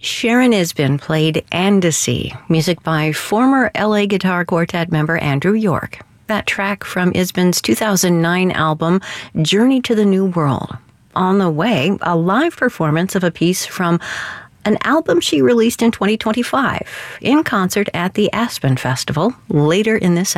Sharon Isbin played Andecy, music by former LA Guitar Quartet member Andrew York. That track from Isbin's 2009 album, Journey to the New World. On the way, a live performance of a piece from an album she released in 2025 in concert at the Aspen Festival later in this